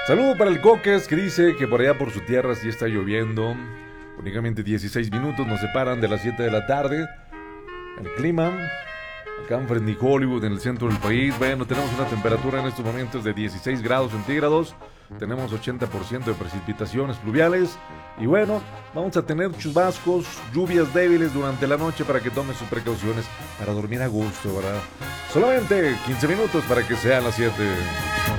Saludo para el Coques, que dice que por allá por su tierra sí está lloviendo. Únicamente 16 minutos nos separan de las 7 de la tarde. El clima, acá en Fresnillo, Hollywood, en el centro del país. Bueno, tenemos una temperatura en estos momentos de 16 grados centígrados. Tenemos 80% de precipitaciones pluviales. Y bueno, vamos a tener chubascos, lluvias débiles durante la noche para que tome sus precauciones para dormir a gusto, ¿verdad? Solamente 15 minutos para que sean las 7.